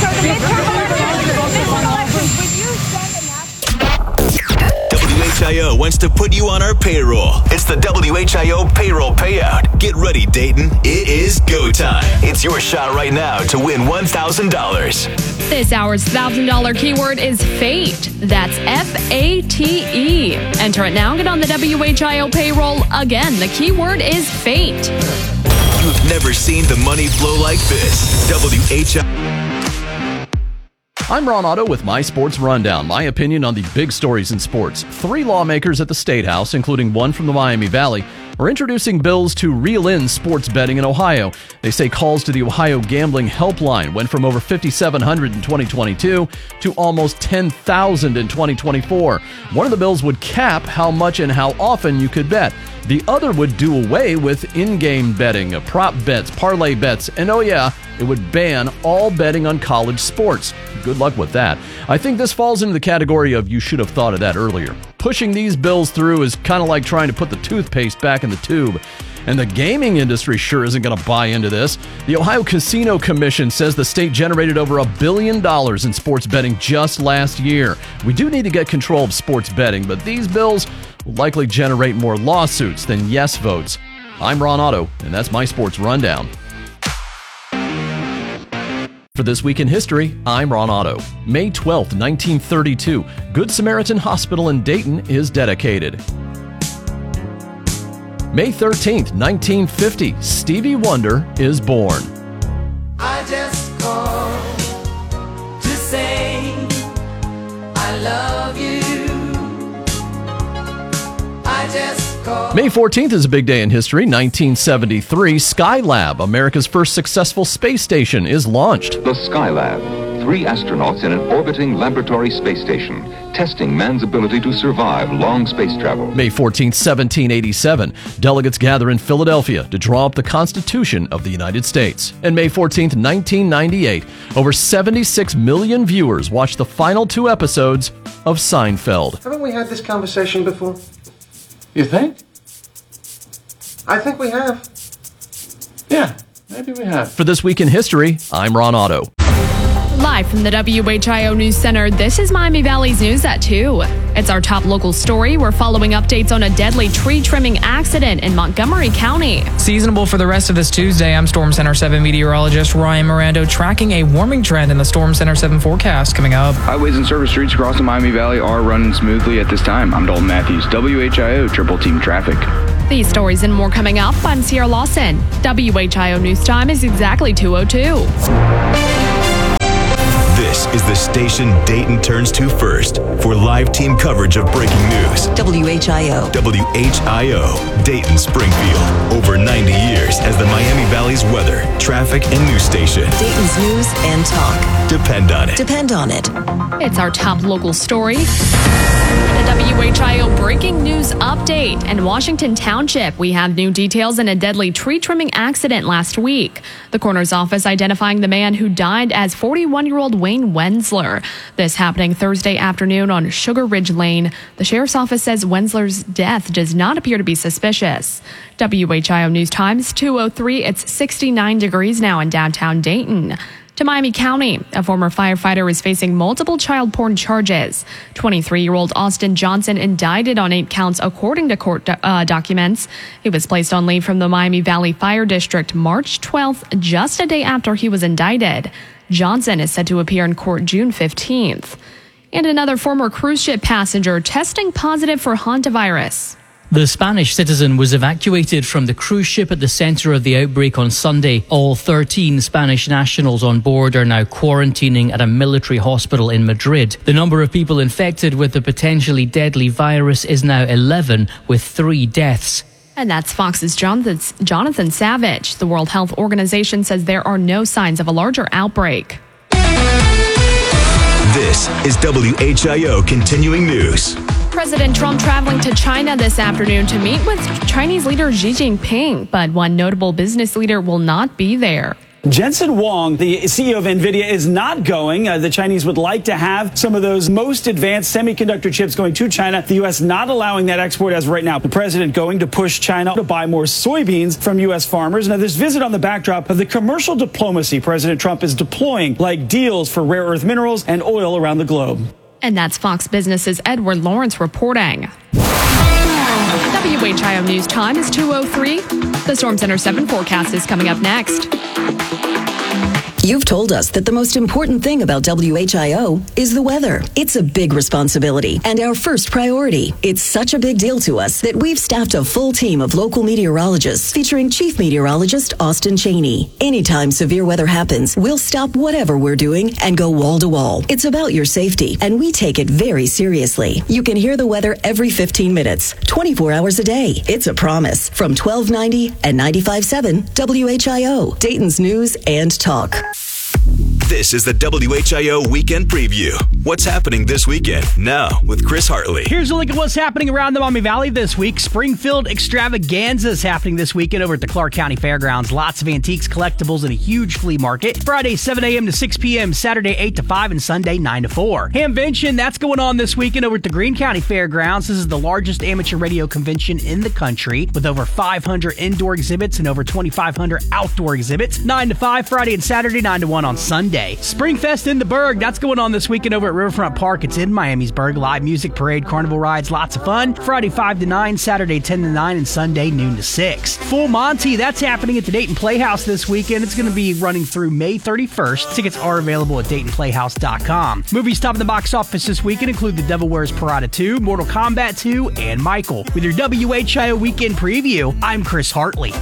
W H I O wants to put you on our payroll. It's the W H I O payroll payout. Get ready, Dayton. It is go time. It's your shot right now to win one thousand dollars. This hour's one thousand dollars keyword is fate. That's F A T E. Enter it now. Get on the W H I O payroll. Again, the keyword is fate. You've never seen the money flow like this. W H I O. I'm Ron Otto with My Sports Rundown, my opinion on the big stories in sports. Three lawmakers at the State House, including one from the Miami Valley, are introducing bills to reel in sports betting in Ohio. They say calls to the Ohio Gambling Helpline went from over fifty-seven hundred in twenty twenty-two to almost ten thousand in twenty twenty-four. One of the bills would cap how much and how often you could bet. The other would do away with in-game betting, prop bets, parlay bets, and oh yeah, it would ban all betting on college sports. Good luck with that. I think this falls into the category of you should have thought of that earlier. Pushing these bills through is kind of like trying to put the toothpaste back in the tube. And the gaming industry sure isn't going to buy into this. The Ohio Casino Commission says the state generated over a billion dollars in sports betting just last year. We do need to get control of sports betting, but these bills will likely generate more lawsuits than yes votes. I'm Ron Otto, and that's my sports rundown. For This Week in History, I'm Ron Otto. May twelfth, nineteen thirty-two, Good Samaritan Hospital in Dayton is dedicated. May thirteenth, nineteen fifty, Stevie Wonder is born. I just called to say I love you. I just called. May fourteenth is a big day in history. nineteen seventy-three, Skylab, America's first successful space station, is launched. The Skylab, three astronauts in an orbiting laboratory space station, testing man's ability to survive long space travel. May fourteenth, seventeen eighty-seven, delegates gather in Philadelphia to draw up the Constitution of the United States. And May fourteenth, nineteen ninety-eight, over seventy-six million viewers watched the final two episodes of Seinfeld. Haven't we had this conversation before? You think? I think we have. Yeah, maybe we have. For This Week in History, I'm Ron Otto. Live from the W H I O News Center, this is Miami Valley's News at two. It's our top local story. We're following updates on a deadly tree trimming accident in Montgomery County. Seasonable for the rest of this Tuesday. I'm Storm Center seven meteorologist Ryan Mirando, tracking a warming trend in the Storm Center seven forecast coming up. Highways and service streets across the Miami Valley are running smoothly at this time. I'm Dalton Matthews, W H I O Triple Team Traffic. These stories and more coming up. I'm Sierra Lawson. W H I O News Time is exactly two oh two. This is the station Dayton turns to first for live team coverage of breaking news. W H I O. W H I O, Dayton Springfield. Over ninety years as the Miami Valley's weather, traffic, and news station. Dayton's news and talk. Depend on it. Depend on it. It's our top local story. And a W H I O breaking news update. In Washington Township, we have new details in a deadly tree trimming accident last week. The coroner's office identifying the man who died as forty-one-year-old Wayne Wensler. This happening Thursday afternoon on Sugar Ridge Lane. The sheriff's office says Wensler's death does not appear to be suspicious. W H I O News Times two oh three. It's sixty-nine degrees now in downtown Dayton. To Miami County, a former firefighter is facing multiple child porn charges. twenty-three-year-old Austin Johnson indicted on eight counts according to court do- uh, documents. He was placed on leave from the Miami Valley Fire District March twelfth, just a day after he was indicted. Johnson is set to appear in court June fifteenth. And another former cruise ship passenger testing positive for hantavirus. The Spanish citizen was evacuated from the cruise ship at the center of the outbreak on Sunday. All thirteen Spanish nationals on board are now quarantining at a military hospital in Madrid. The number of people infected with the potentially deadly virus is now eleven, with three deaths. And that's Fox's Jonathan, Jonathan Savage. The World Health Organization says there are no signs of a larger outbreak. This is W H I O Continuing News. President Trump traveling to China this afternoon to meet with Chinese leader Xi Jinping, but one notable business leader will not be there. Jensen Huang, the C E O of NVIDIA, is not going. Uh, the Chinese would like to have some of those most advanced semiconductor chips going to China. The U S not allowing that export as of right now. The president going to push China to buy more soybeans from U S farmers. Now, this visit on the backdrop of the commercial diplomacy President Trump is deploying, like deals for rare earth minerals and oil around the globe. And that's Fox Business's Edward Lawrence reporting. W H I O News Time is two oh three. The Storm Center seven forecast is coming up next. You've told us that the most important thing about W H I O is the weather. It's a big responsibility and our first priority. It's such a big deal to us that we've staffed a full team of local meteorologists featuring Chief Meteorologist Austin Cheney. Anytime severe weather happens, we'll stop whatever we're doing and go wall to wall. It's about your safety, and we take it very seriously. You can hear the weather every fifteen minutes, twenty-four hours a day. It's a promise from twelve ninety and ninety-five point seven W H I O, Dayton's News and Talk. This is the W H I O Weekend Preview. What's happening this weekend? Now, with Chris Hartley. Here's a look at what's happening around the Miami Valley this week. Springfield Extravaganza is happening this weekend over at the Clark County Fairgrounds. Lots of antiques, collectibles, and a huge flea market. Friday, seven a.m. to six p.m., Saturday, eight to five, and Sunday, nine to four. Hamvention, that's going on this weekend over at the Greene County Fairgrounds. This is the largest amateur radio convention in the country, with over five hundred indoor exhibits and over twenty-five hundred outdoor exhibits. nine to five, Friday and Saturday, nine to one on Sunday. Springfest in the Berg, that's going on this weekend over at Riverfront Park. It's in Miamisburg. Live music, parade, carnival rides, lots of fun. Friday five to nine, Saturday ten to nine, and Sunday noon to six. Full Monty, that's happening at the Dayton Playhouse this weekend. It's going to be running through May thirty-first. Tickets are available at Dayton Playhouse dot com. Movies topping the box office this weekend include The Devil Wears Prada two, Mortal Kombat two, and Michael. With your W H I O Weekend Preview, I'm Chris Hartley.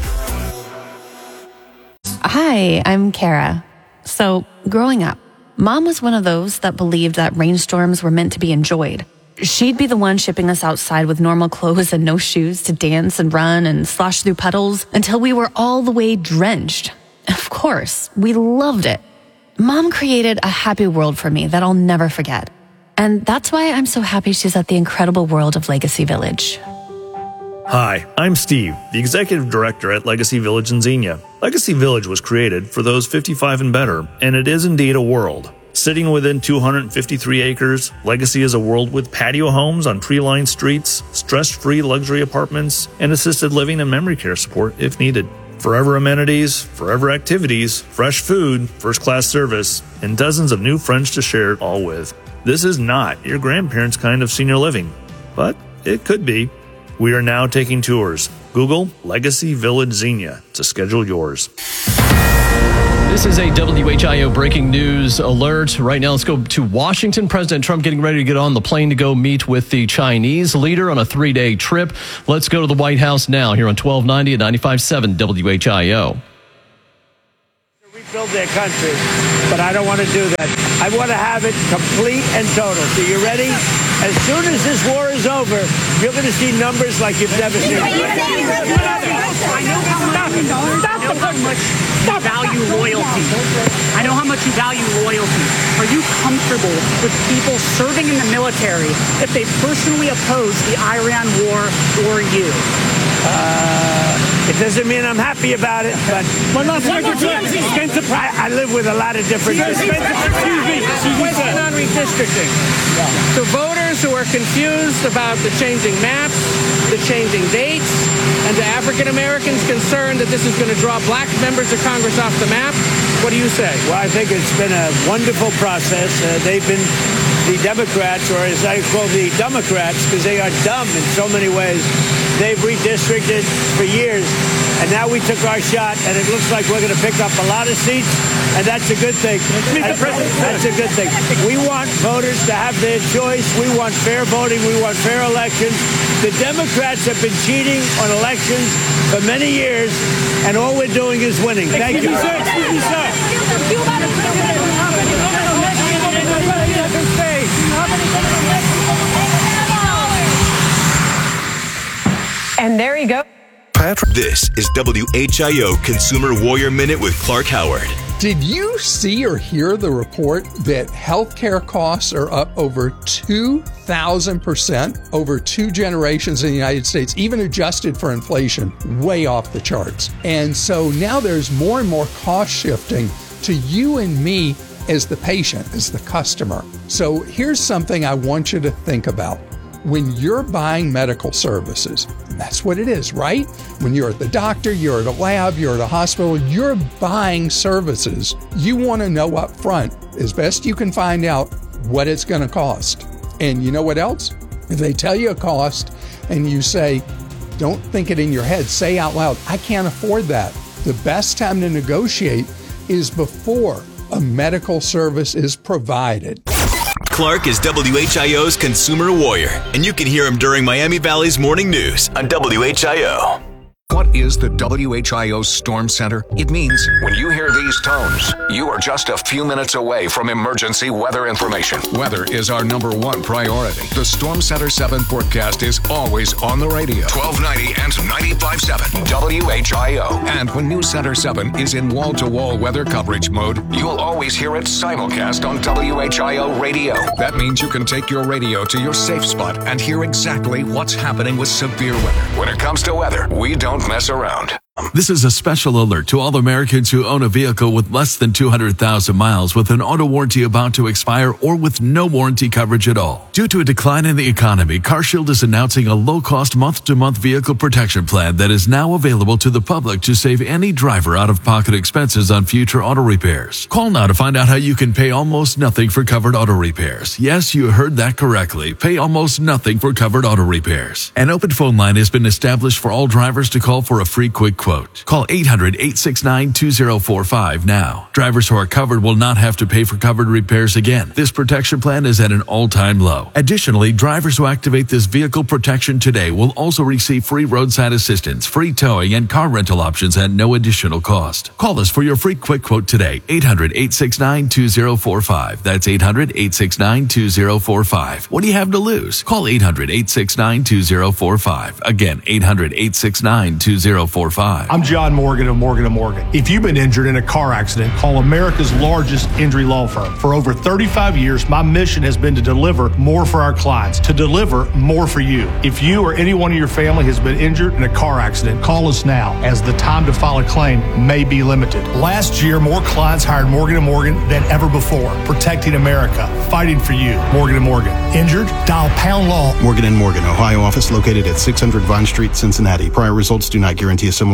Hi, I'm Kara. So, growing up, Mom was one of those that believed that rainstorms were meant to be enjoyed. She'd be the one shipping us outside with normal clothes and no shoes to dance and run and slosh through puddles until we were all the way drenched. Of course, we loved it. Mom created a happy world for me that I'll never forget. And that's why I'm so happy she's at the incredible world of Legacy Village. Hi, I'm Steve, the Executive Director at Legacy Village in Xenia. Legacy Village was created for those fifty-five and better, and it is indeed a world. Sitting within two hundred fifty-three acres, Legacy is a world with patio homes on tree-lined streets, stress-free luxury apartments, and assisted living and memory care support if needed. Forever amenities, forever activities, fresh food, first-class service, and dozens of new friends to share it all with. This is not your grandparents' kind of senior living, but it could be. We are now taking tours. Google Legacy Village Xenia to schedule yours. This is a W H I O breaking news alert. Right now, let's go to Washington. President Trump getting ready to get on the plane to go meet with the Chinese leader on a three-day trip. Let's go to the White House now here on twelve ninety and ninety-five point seven W H I O. Rebuild their country, but I don't want to do that. I want to have it complete and total. So you ready? As soon as this war is over, you're going to see numbers like you've never seen. I know how much, I know how much you value loyalty. I know how much you value loyalty. Are you comfortable with people serving in the military if they personally oppose the Iran war or you? Uh, it doesn't mean I'm happy about it, but I, I live with a lot of different. Question on redistricting. To voters who are confused about the changing maps, the changing dates, and to African Americans concerned that this is going to draw black members of Congress off the map, what do you say? Well, I think it's been a wonderful process. Uh, they've been, the Democrats, or as I call the Democrats, because they are dumb in so many ways, they've redistricted for years. And now we took our shot, and it looks like we're going to pick up a lot of seats, and that's a good thing. That's, that's a good thing. We want voters to have their choice. We want fair voting. We want fair elections. The Democrats have been cheating on elections for many years, and all we're doing is winning. Thank you. Excuse me, sir. And there you go. Patrick. This is W H I O Consumer Warrior Minute with Clark Howard. Did you see or hear the report that healthcare costs are up over two thousand percent over two generations in the United States, even adjusted for inflation, way off the charts? And so now there's more and more cost shifting to you and me as the patient, as the customer. So here's something I want you to think about. When you're buying medical services, and that's what it is, right? When you're at the doctor, you're at a lab, you're at a hospital, you're buying services. You want to know up front, as best you can find out, what it's going to cost. And you know what else? If they tell you a cost and you say, don't think it in your head, say out loud, I can't afford that. The best time to negotiate is before a medical service is provided. Clark is W H I O's Consumer Warrior, and you can hear him during Miami Valley's Morning News on W H I O. What is the W H I O Storm Center? It means when you hear these tones, you are just a few minutes away from emergency weather information. Weather is our number one priority. The Storm Center seven forecast is always on the radio. twelve ninety and ninety-five point seven W H I O. And when News Center seven is in wall-to-wall weather coverage mode, you'll always hear it simulcast on W H I O radio. That means you can take your radio to your safe spot and hear exactly what's happening with severe weather. When it comes to weather, we don't mess around. This is a special alert to all Americans who own a vehicle with less than two hundred thousand miles with an auto warranty about to expire or with no warranty coverage at all. Due to a decline in the economy, CarShield is announcing a low-cost month-to-month vehicle protection plan that is now available to the public to save any driver out-of-pocket expenses on future auto repairs. Call now to find out how you can pay almost nothing for covered auto repairs. Yes, you heard that correctly. Pay almost nothing for covered auto repairs. An open phone line has been established for all drivers to call for a free quick quote. Call eight hundred, eight six nine, two zero four five now. Drivers who are covered will not have to pay for covered repairs again. This protection plan is at an all-time low. Additionally, drivers who activate this vehicle protection today will also receive free roadside assistance, free towing, and car rental options at no additional cost. Call us for your free quick quote today. eight hundred, eight six nine, two zero four five. That's eight hundred, eight six nine, two zero four five. What do you have to lose? Call eight hundred, eight six nine, two zero four five. Again, eight hundred, eight six nine, two zero four five. I'm John Morgan of Morgan and Morgan. If you've been injured in a car accident, call America's largest injury law firm. For over thirty-five years, my mission has been to deliver more for our clients, to deliver more for you. If you or anyone in your family has been injured in a car accident, call us now, as the time to file a claim may be limited. Last year, more clients hired Morgan and Morgan than ever before, protecting America, fighting for you. Morgan and Morgan. Injured? Dial pound law. Morgan and Morgan, Ohio office located at six hundred Vine Street, Cincinnati. Prior results do not guarantee a similar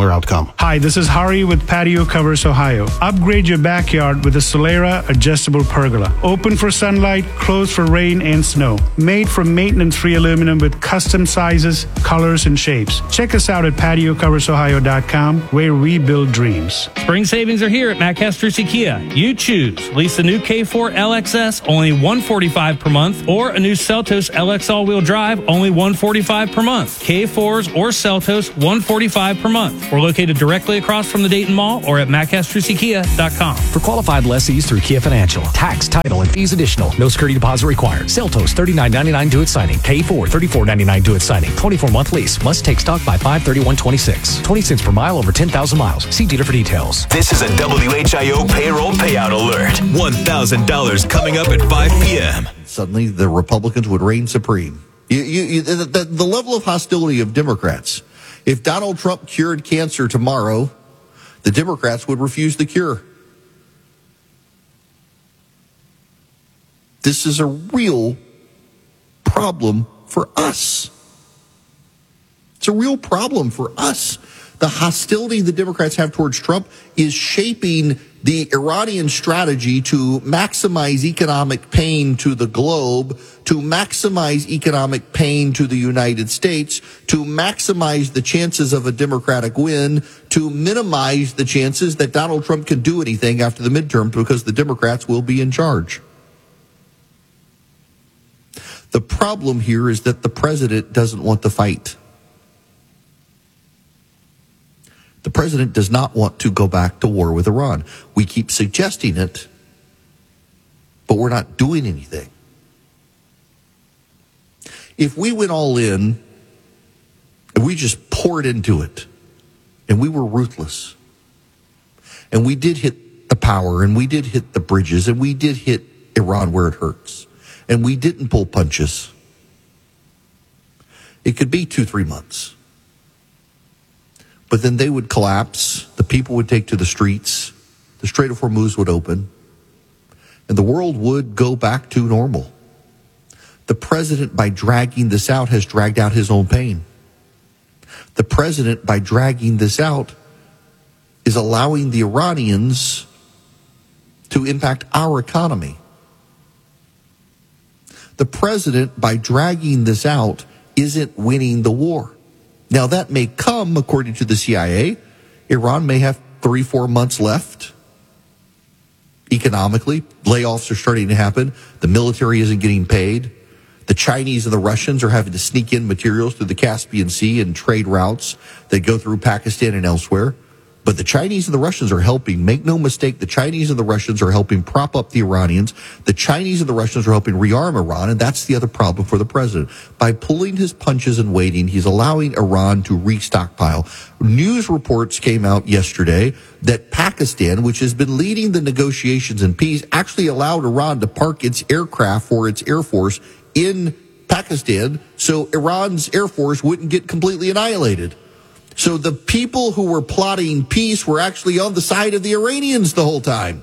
spectacular outcome. Hi, this is Hari with Patio Covers Ohio. Upgrade your backyard with a Solera adjustable pergola. Open for sunlight, closed for rain and snow. Made from maintenance-free aluminum with custom sizes, colors, and shapes. Check us out at patio covers ohio dot com, where we build dreams. Spring savings are here at Matt Castrucci Kia. You choose. Lease the new K four L X S, only one hundred forty-five dollars per month, or a new Seltos L X all-wheel drive, only one hundred forty-five dollars per month. K fours or Seltos, one hundred forty-five dollars per month. We're located directly across from the Dayton Mall or at matt castrucci kia dot com. For qualified lessees through Kia Financial, tax, title, and fees additional. No security deposit required. Seltos, thirty-nine ninety-nine do it signing. K four, thirty-four ninety-nine do it signing. twenty-four month lease. Must take stock by five thirty-one twenty-six. twenty cents per mile over ten thousand miles. See dealer for details. This is a W H I O payroll payout alert. one thousand dollars coming up at five p.m. Suddenly, the Republicans would reign supreme. You, you, you, the, the, the level of hostility of Democrats. If Donald Trump cured cancer tomorrow, the Democrats would refuse the cure. This is a real problem for us. It's a real problem for us. The hostility the Democrats have towards Trump is shaping the Iranian strategy to maximize economic pain to the globe, to maximize economic pain to the United States, to maximize the chances of a Democratic win, to minimize the chances that Donald Trump can do anything after the midterm because the Democrats will be in charge. The problem here is that the president doesn't want the fight. The president does not want to go back to war with Iran. We keep suggesting it, but we're not doing anything. If we went all in and we just poured into it and we were ruthless and we did hit the power and we did hit the bridges and we did hit Iran where it hurts and we didn't pull punches, it could be two, three months. But then they would collapse, the people would take to the streets, the Strait of Hormuz would open, and the world would go back to normal. The president, by dragging this out, has dragged out his own pain. The president, by dragging this out, is allowing the Iranians to impact our economy. The president, by dragging this out, isn't winning the war. Now, that may come, according to the C I A. Iran may have three, four months left. Economically, layoffs are starting to happen. The military isn't getting paid. The Chinese and the Russians are having to sneak in materials through the Caspian Sea and trade routes that go through Pakistan and elsewhere. But the Chinese and the Russians are helping. Make no mistake, the Chinese and the Russians are helping prop up the Iranians. The Chinese and the Russians are helping rearm Iran, and that's the other problem for the president. By pulling his punches and waiting, he's allowing Iran to restockpile. News reports came out yesterday that Pakistan, which has been leading the negotiations in peace, actually allowed Iran to park its aircraft for its air force in Pakistan so Iran's air force wouldn't get completely annihilated. So the people who were plotting peace were actually on the side of the Iranians the whole time.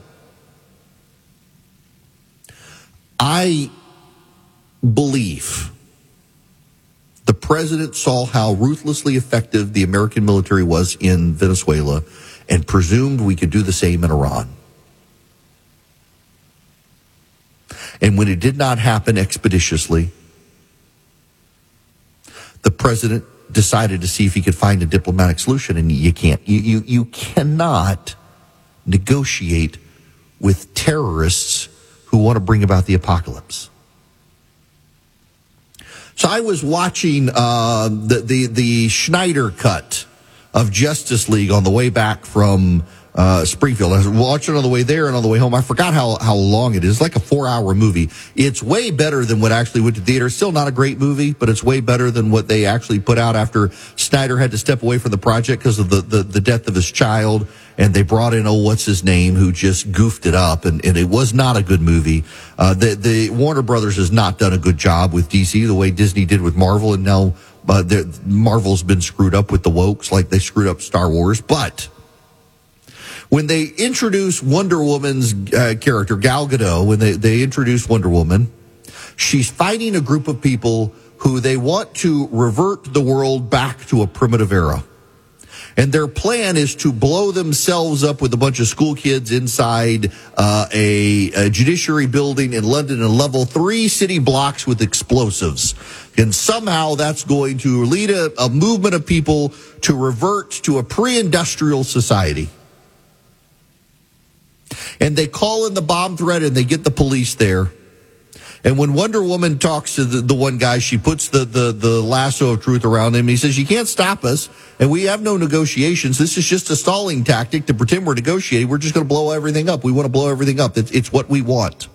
I believe the president saw how ruthlessly effective the American military was in Venezuela and presumed we could do the same in Iran. And when it did not happen expeditiously, the president decided to see if he could find a diplomatic solution, and you can't. You, you, you cannot negotiate with terrorists who want to bring about the apocalypse. So I was watching uh, the, the, the Schneider cut of Justice League on the way back from uh, Springfield. I was watching it on the way there and on the way home. I forgot how, how long it is. It's like a four-hour movie. It's way better than what actually went to theater. Still not a great movie, but it's way better than what they actually put out after Snyder had to step away from the project because of the, the, the death of his child. And they brought in, oh, what's his name, who just goofed it up. And, and it was not a good movie. Uh, the, the Warner Brothers has not done a good job with D C the way Disney did with Marvel. And now uh, Marvel's been screwed up with the wokes like they screwed up Star Wars. But when they introduced Wonder Woman's uh, character, Gal Gadot, when they, they introduced Wonder Woman, she's fighting a group of people who they want to revert the world back to a primitive era. And their plan is to blow themselves up with a bunch of school kids inside uh, a, a judiciary building in London and level three city blocks with explosives. And somehow that's going to lead a, a movement of people to revert to a pre-industrial society. And they call in the bomb threat and they get the police there. And when Wonder Woman talks to the, the one guy, she puts the, the, the lasso of truth around him. He says, you can't stop us, and we have no negotiations. This is just a stalling tactic to pretend we're negotiating. We're just going to blow everything up. We want to blow everything up. It's, it's what we want.